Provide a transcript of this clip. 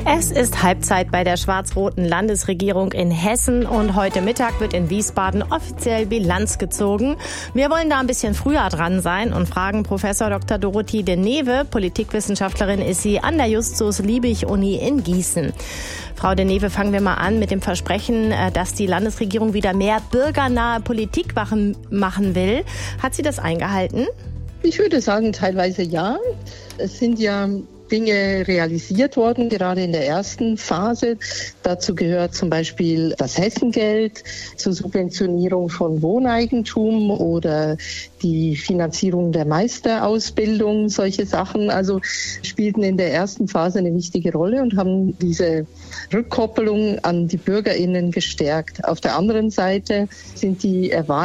Es ist Halbzeit bei der schwarz-roten Landesregierung in Hessen und heute Mittag wird in Wiesbaden offiziell Bilanz gezogen. Wir wollen da ein bisschen früher dran sein und fragen Professor Dr. Dorothee de Neve, Politikwissenschaftlerin ist sie an der Justus-Liebig-Uni in Gießen. Frau de Neve, fangen wir mal an mit dem Versprechen, dass die Landesregierung wieder mehr bürgernahe Politik machen will. Hat sie das eingehalten? Ich würde sagen, teilweise ja. Es sind ja Dinge realisiert worden, gerade in der ersten Phase. Dazu gehört zum Beispiel das Hessengeld zur Subventionierung von Wohneigentum oder die Finanzierung der Meisterausbildung. Solche Sachen also spielten in der ersten Phase eine wichtige Rolle und haben diese Rückkoppelung an die BürgerInnen gestärkt. Auf der anderen Seite sind die Erwartungen